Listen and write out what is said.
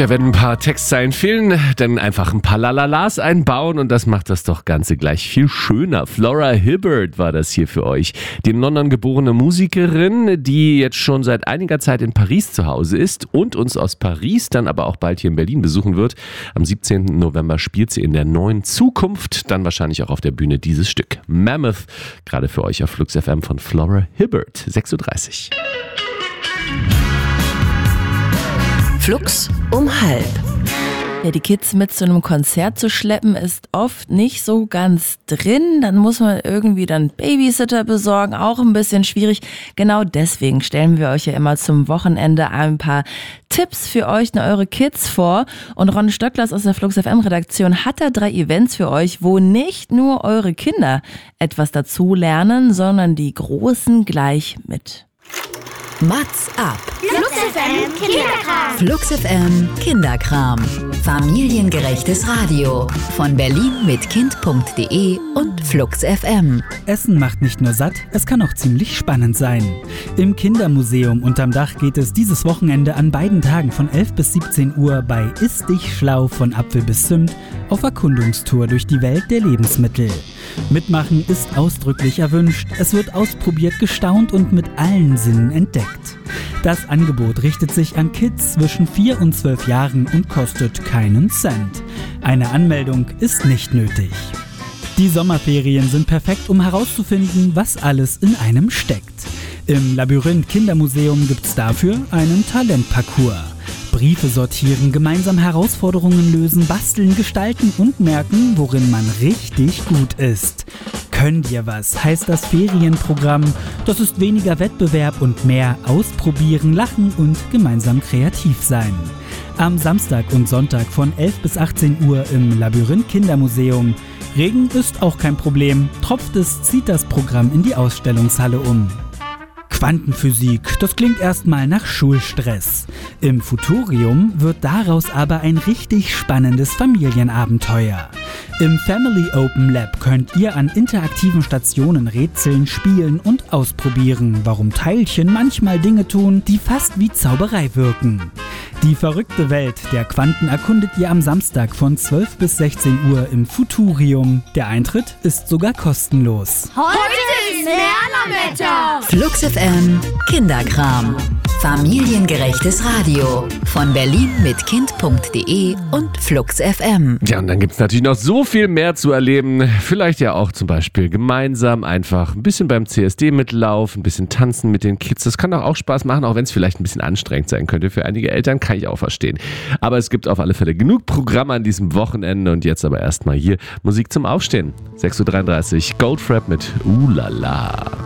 Tja, wenn ein paar Textzeilen fehlen, dann einfach ein paar Lalalas einbauen und das macht das doch Ganze gleich viel schöner. Flora Hibbert war das hier für euch. Die in London geborene Musikerin, die jetzt schon seit einiger Zeit in Paris zu Hause ist und uns aus Paris dann aber auch bald hier in Berlin besuchen wird. Am 17. November spielt sie in der Neuen Zukunft, dann wahrscheinlich auch auf der Bühne dieses Stück. Mammoth, gerade für euch auf Flux FM von Flora Hibbert, 6.30 Uhr. Flux um 12:30. Ja, die Kids mit zu einem Konzert zu schleppen, ist oft nicht so ganz drin. Dann muss man irgendwie dann Babysitter besorgen, auch ein bisschen schwierig. Genau deswegen stellen wir euch ja immer zum Wochenende ein paar Tipps für euch und eure Kids vor. Und Ron Stöcklers aus der Flux FM Redaktion hat da 3 Events für euch, wo nicht nur eure Kinder etwas dazu lernen, sondern die Großen gleich mit. Mats ab. Flux FM Kinderkram. Flux FM Kinderkram. Familiengerechtes Radio. Von Berlin mit Kind.de und Flux FM. Essen macht nicht nur satt, es kann auch ziemlich spannend sein. Im Kindermuseum unterm Dach geht es dieses Wochenende an beiden Tagen von 11 bis 17 Uhr bei Iss dich schlau von Apfel bis Zimt auf Erkundungstour durch die Welt der Lebensmittel. Mitmachen ist ausdrücklich erwünscht. Es wird ausprobiert, gestaunt und mit allen Sinnen entdeckt. Das Angebot richtet sich an Kids zwischen 4 und 12 Jahren und kostet keinen Cent. Eine Anmeldung ist nicht nötig. Die Sommerferien sind perfekt, um herauszufinden, was alles in einem steckt. Im Labyrinth Kindermuseum gibt's dafür einen Talentparcours. Briefe sortieren, gemeinsam Herausforderungen lösen, basteln, gestalten und merken, worin man richtig gut ist. Könnt ihr was, heißt das Ferienprogramm. Das ist weniger Wettbewerb und mehr ausprobieren, lachen und gemeinsam kreativ sein. Am Samstag und Sonntag von 11 bis 18 Uhr im Labyrinth Kindermuseum. Regen ist auch kein Problem. Tropft es, zieht das Programm in die Ausstellungshalle um. Quantenphysik, das klingt erstmal nach Schulstress. Im Futurium wird daraus aber ein richtig spannendes Familienabenteuer. Im Family Open Lab könnt ihr an interaktiven Stationen rätseln, spielen und ausprobieren, warum Teilchen manchmal Dinge tun, die fast wie Zauberei wirken. Die verrückte Welt der Quanten erkundet ihr am Samstag von 12 bis 16 Uhr im Futurium. Der Eintritt ist sogar kostenlos. Heute ist Lernerwetter. Flux FM Kinderkram. Familiengerechtes Radio. Von Berlin mit Kind.de und Flux FM. Ja, und dann gibt es natürlich noch so viel mehr zu erleben. Vielleicht ja auch zum Beispiel gemeinsam einfach ein bisschen beim CSD mitlaufen, ein bisschen tanzen mit den Kids. Das kann doch auch Spaß machen, auch wenn es vielleicht ein bisschen anstrengend sein könnte für einige Eltern, kann ich auch verstehen. Aber es gibt auf alle Fälle genug Programm an diesem Wochenende und jetzt aber erstmal hier Musik zum Aufstehen. 6.33 Uhr, Goldfrapp mit Ulala.